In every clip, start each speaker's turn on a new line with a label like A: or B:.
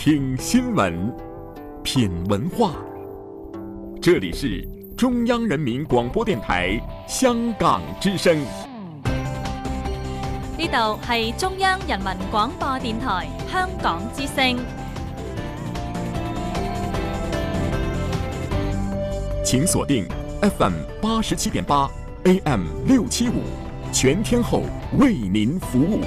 A: 听新闻，品文化。这里是中央人民廣播電台香港之聲。
B: 呢度係中央人民廣播電台香港之聲。
A: 請鎖定 FM 87.8 AM 675，全天候為您服務。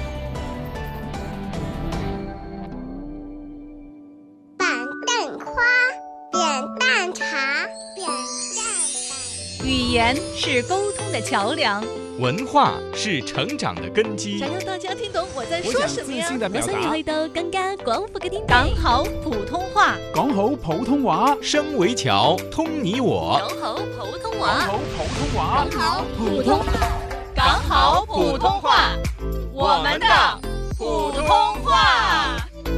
B: 語言是溝通的橋樑，
C: 文化是成長的根基。
D: 想讓大家聽懂我在說什麼呀？
E: 我想你去到更加廣闊嘅天地。
B: 講好普通話，
E: 講好普通話，
C: 聲為橋，通你我。
B: 講好普通話，
E: 講好普通話，
B: 講好普通話，講好普通話，我們的普通話。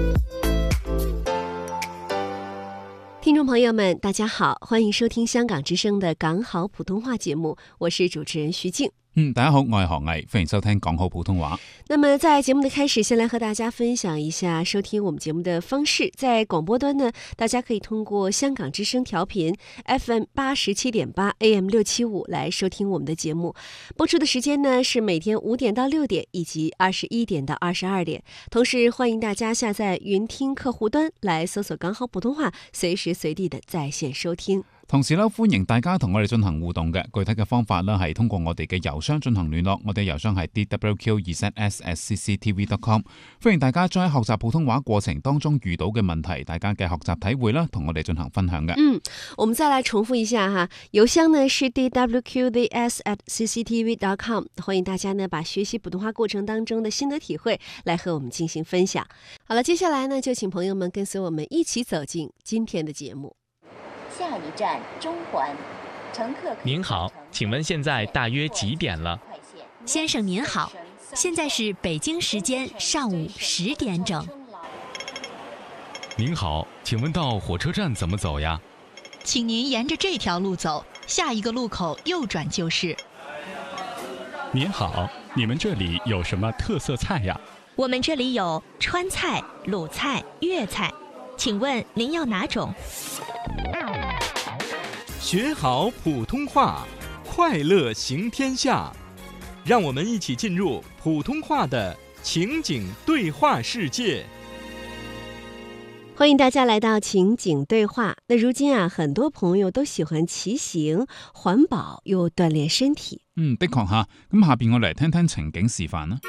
D: 聽眾朋友們，大家好，歡迎收聽香港之聲的港好普通話節目，我是主持人徐靜。
F: 大家好，我係何毅，歡迎收聽講好普通話。
D: 那麼在節目的開始，先來和大家分享一下收聽我們節目的方式。在廣播端呢，大家可以通過香港之聲調頻 FM 87.8 AM 675來收聽我們的節目。播出的時間呢是每天5點到6點以及21點到22點。同時歡迎大家下載雲聽客戶端來搜索港好普通話，隨時隨地的在線收聽。
F: 同時咧，歡迎大家同我哋進行互動嘅，具體嘅方法咧係通過我哋嘅郵箱進行聯絡，我哋郵箱係 dwq2s@cctv.com。歡迎大家將喺學習普通話過程當中遇到嘅問題，大家嘅學習體會啦，同我哋進行分享嘅。
D: 我們再來重複一下哈，郵箱呢是 dwq2s@cctv.com。歡迎大家呢把學習普通話過程當中的心得體會來和我們進行分享。好了，接下來呢就請朋友們跟隨我們一起走進今天的節目。
G: 下一站中環，乘客。
C: 您好，請問現在大約幾點了？
E: 先生您好，現在是北京時間上午10點整。
H: 您好，請問到火車站怎麼走呀？
E: 請您沿着這條路走，下一個路口右轉就是。
H: 您好，你們這裡有什麼特色菜呀？
E: 我們這裡有川菜、魯菜、粵菜，請問您要哪種？
C: 學好普通話，快樂行天下。讓我們一起進入普通話的情景對話世界。
D: 歡迎大家來到情景對話。那如今啊，很多朋友都喜歡騎行，環保又鍛鍊身體。
F: 的確吓。咁下邊我嚟聽聽情景示範啦。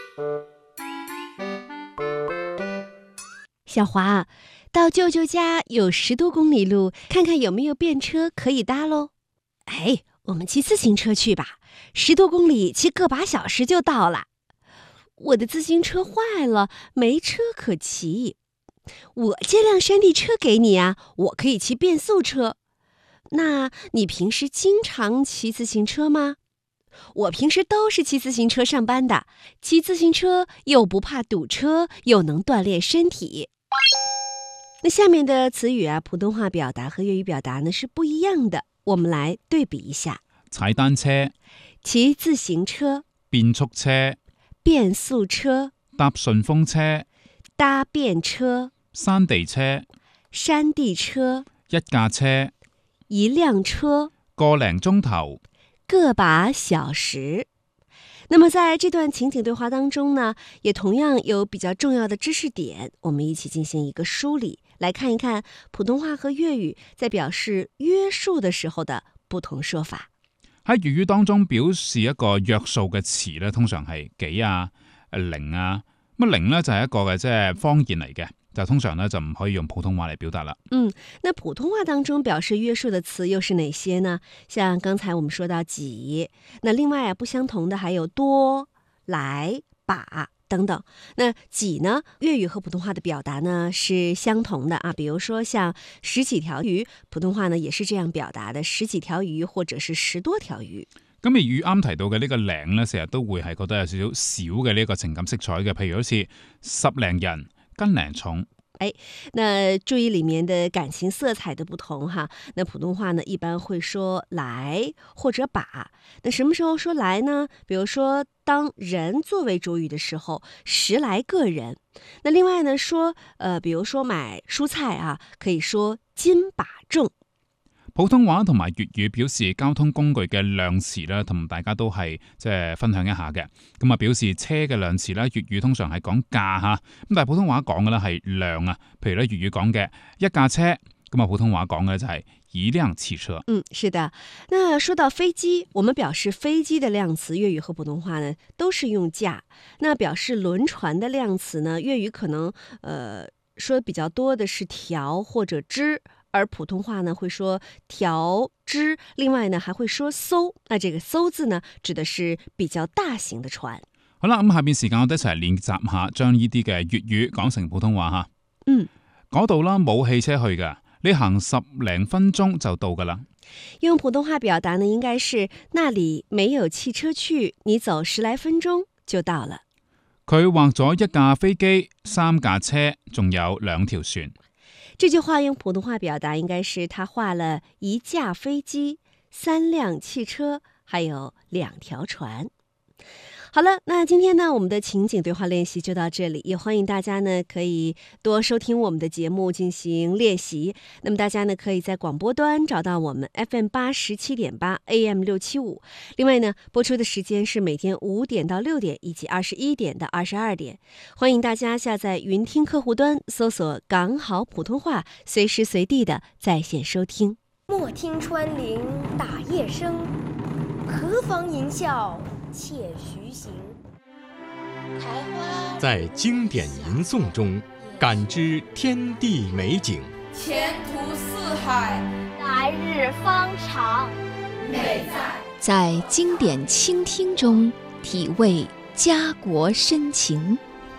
D: 小華，到舅舅家有10多公里路，看看有沒有便車可以搭嘍。哎，我們騎自行車去吧，10多公里騎個把小時就到了。我的自行車壞了，沒車可騎。我借輛山地車給你啊，我可以騎變速車。那你平時經常騎自行車嗎？我平時都是騎自行車上班的，騎自行車又不怕堵車，又能鍛鍊身體。那下面的詞語啊，普通話表達和粵語表達呢是不一樣的，我們來對比一下。
F: 踩單車、
D: 騎自行車、
F: 變速車、
D: 變速車、
F: 搭順風車、
D: 搭便車、
F: 山地車、
D: 山地車、
F: 一架車、
D: 一輛車、
F: 個零鐘頭、
D: 個把小時。那麼在這段情景對話當中呢，也同樣有比較重要的知識點，我們一起進行一個梳理，來看一看普通話和粵語在表示約束的時候的不同說法。
F: 喺粵語當中表示一個約束嘅詞咧，通常係幾啊、零啊。咁零咧就係一個嘅即係方言嚟嘅，就通常咧就唔可以用普通話嚟表達啦。
D: 那普通話當中表示約束的詞又是哪些呢？像剛才我們說到幾，那另外不相同的還有多、來、把等等。那幾呢，粵語和普通話的表達呢是相同的啊，比如說像10幾條魚，普通話呢也是這樣表達的，10幾條魚或者是10多條魚。
F: 咁而語啱提到嘅呢個零咧，成日都會係覺得有少少嘅呢個情感色彩嘅，譬如好似10零人、斤零重、
D: 那注意里面的感情色彩的不同哈。那普通话呢，一般会说来或者把。那什么时候说来呢？比如说当人作为主语的时候，10来个人。那另外呢，比如说買蔬菜啊，可以說斤把重。
F: 普通話同埋粵語表示交通工具嘅量詞咧，同大家都係即係分享一下嘅。咁啊，表示車嘅量詞咧，粵語通常係講價嚇，咁但係普通話講嘅咧係量啊。譬如咧粵語講嘅一架車，咁啊普通話講嘅就係一輛汽車。
D: 是的。那說到飛機，我們表示飛機的量詞，粵語和普通話呢都是用架。那表示輪船的量詞呢，粵語可能說比較多的是條或者支。而普通話呢會說條支，另外呢還會說艘。那這個艘字呢指的是比較大型的船。
F: 好啦，咁下邊時間我哋一齊練習下，將呢啲嘅粵語講成普通話吓。嗰度啦冇汽車去㗎，你行10零分鐘就到㗎啦。
D: 用普通話表達呢，應該是那裡沒有汽車去，你走10來分鐘就到了。
F: 佢畫咗一架飛機、3架車，仲有2條船。
D: 這句話用普通話表達應該是他畫了1架飛機、3輛汽車，還有2條船。好了，那今天呢，我們的情景對話練習就到這裡，也歡迎大家呢可以多收聽我們的節目進行練習。那麼大家呢可以在廣播端找到我們 FM 87.8 AM 675。另外呢，播出的時間是每天5點到6點以及21點到22點。歡迎大家下載雲聽客戶端，搜索港好普通話，隨時隨地的在線收聽。
I: 莫聽穿林打葉聲，何妨吟嘯且徐行。
C: 在經典吟誦中感知天地美景，
B: 前途似海，
J: 來日方長。
B: 美
K: 在經典傾聽中體味家國深情。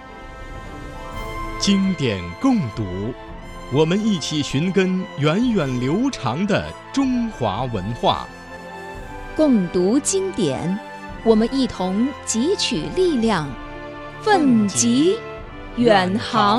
C: 經典共讀，我們一起尋根源遠流長的中華文化。
K: 共讀經典，我們一同汲取力量，奮楫遠航。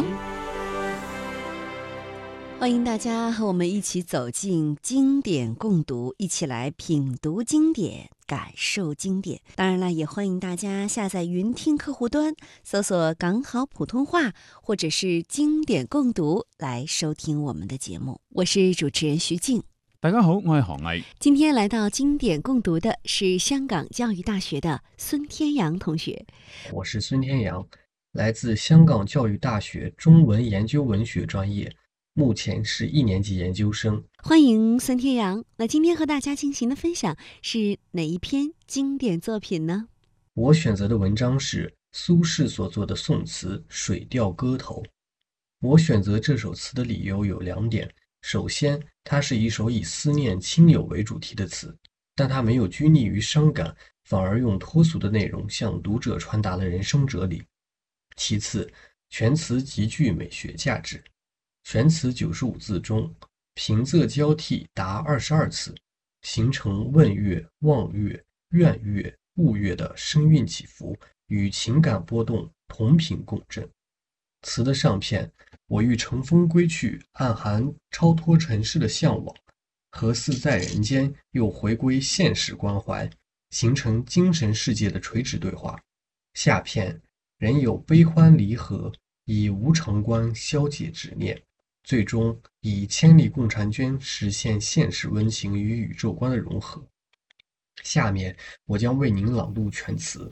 D: 歡迎大家和我們一起走進經典共讀，一起來品讀經典，感受經典。當然了，也歡迎大家下載雲聽客戶端，搜索港好普通話或者是經典共讀來收聽我們的節目。我是主持人徐靜。
F: 大家好，我係何毅。
D: 今天來到經典共讀的是香港教育大學的孫天陽同學。
L: 我是孫天陽，來自香港教育大學中文研究文學專業，目前是1年級研究生。
D: 歡迎孫天陽。那今天和大家進行的分享是哪一篇經典作品呢？
L: 我選擇的文章是蘇軾所作的宋詞《水調歌頭》。我選擇這首詞的理由有2點。首先，它是一首以思念親友為主題的詞，但它沒有拘泥於傷感，反而用脫俗的內容向讀者傳達了人生哲理。其次，全詞極具美學價值。全詞95字中，平仄交替達22次，形成問樂、望樂、怨樂、物樂的聲韻起伏，與情感波動同頻共振。詞的上片，我欲乘風歸去，暗含超脫塵世的向往，何似在人間又回歸現實關懷，形成精神世界的垂直對話。下片，人有悲歡離合，以無常觀消解執念，最終以千里共嬋娟實現現實溫情與宇宙觀的融合。下面我將為您朗讀全詞。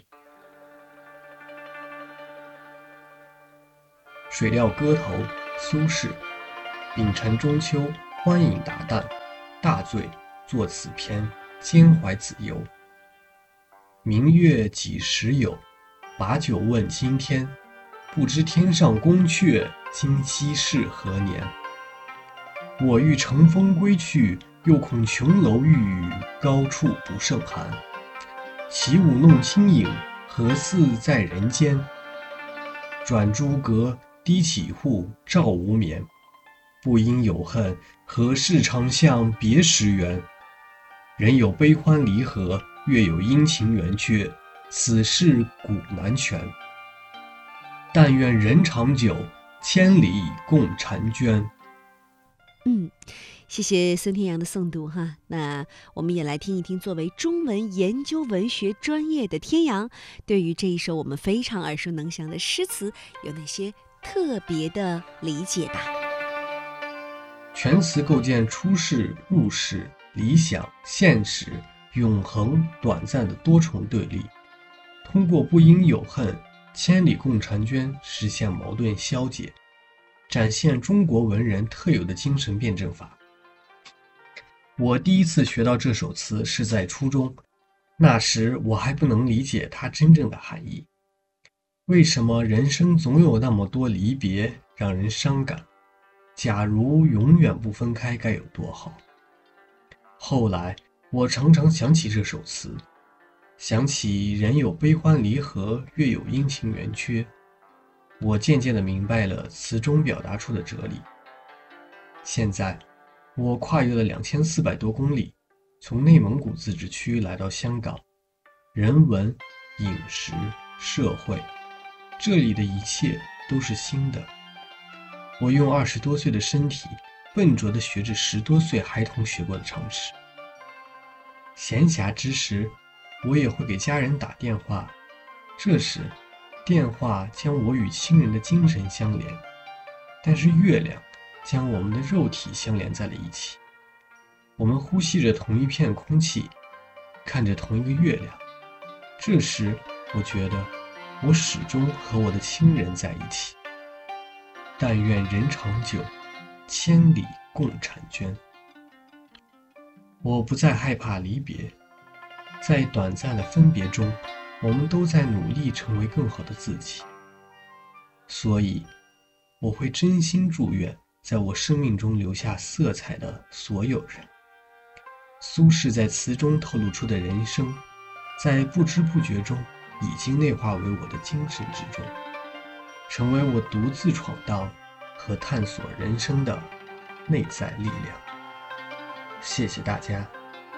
L: 水調歌頭，蘇軾。丙辰中秋，歡飲達旦，大醉作此篇，兼懷子由。明月幾時有？把酒問青天。不知天上宮闕，今夕是何年？我欲乘風歸去，又恐瓊樓玉宇，高處不勝寒。起舞弄清影，何似在人間？轉朱閣，低綺戶，照無眠。不應有恨，何事長向別時圓？人有悲歡離合，月有陰晴圓缺，此事古難全。但願人長久， 千里共婵娟。
D: 谢谢孙天阳的诵读哈。那我们也来听一听，作为中文研究文学专业的天阳，对于这一首我们非常耳熟能详的诗词有哪些特别的理解吧。
L: 全词构建出世、入世、理想、现实、永恒、短暂的多重对立，通过不应有恨、千里共婵娟实现矛盾消解，展现中国文人特有的精神辩证法。我第一次学到这首词是在初中，那时我还不能理解它真正的含义。为什么人生总有那么多离别让人伤感？假如永远不分开该有多好。后来我常常想起这首词，想起人有悲欢离合，月有阴晴圆缺，我渐渐地明白了词中表达出的哲理。现在我跨越了2400多公里，从内蒙古自治区来到香港，人文、饮食、社会，这里的一切都是新的。我用20多岁的身体笨拙地学着10多岁孩童学过的常识。闲暇之时，我也会给家人打电话，这时电话将我与亲人的精神相连，但是月亮将我们的肉体相连在了一起。我们呼吸着同一片空气，看着同一个月亮，这时我觉得我始终和我的亲人在一起。但愿人长久，千里共婵娟。我不再害怕离别，在短暂的分别中，我们都在努力成为更好的自己。所以我会真心祝愿在我生命中留下色彩的所有人。苏轼在词中透露出的人生，在不知不觉中已经内化为我的精神之中，成为我独自闯荡和探索人生的内在力量。谢谢大家。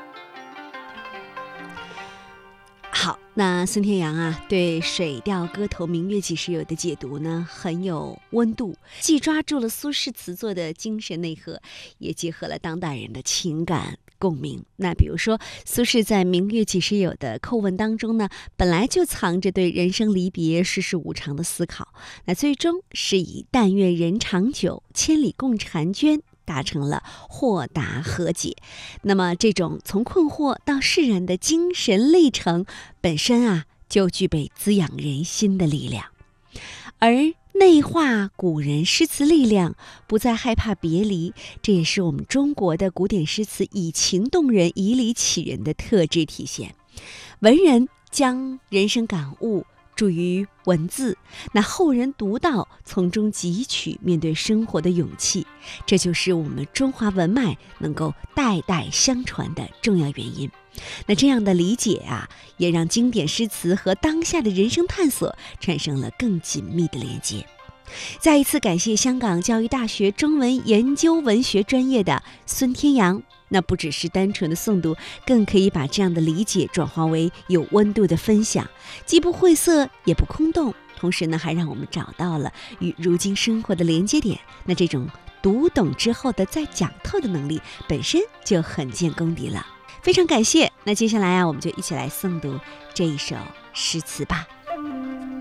D: 好，那孙天阳啊，对《水调歌头·明月几时有》的解读呢，很有温度，既抓住了苏轼词作的精神内核，也结合了当代人的情感共鸣。那比如说，苏轼在《明月几时有》的叩问当中呢，本来就藏着对人生离别、世事无常的思考，那最终是以“但愿人长久，千里共婵娟”达成了豁达和解。那么这种从困惑到释然的精神历程本身啊，就具备滋养人心的力量，而内化古人诗词力量，不再害怕别离，这也是我们中国的古典诗词以情动人、以理启人的特质体现。文人将人生感悟注于文字，那后人读到从中汲取面对生活的勇气，这就是我们中华文脉能够代代相传的重要原因。那这样的理解啊，也让经典诗词和当下的人生探索产生了更紧密的连接。再一次感谢香港教育大学中文研究文学专业的孙天阳，那不只是单纯的诵读，更可以把这样的理解转化为有温度的分享，既不晦涩也不空洞，同时呢，还让我们找到了与如今生活的连接点。那这种读懂之后的再讲透的能力，本身就很见功底了。非常感谢。那接下来啊，我们就一起来诵读这一首诗词吧。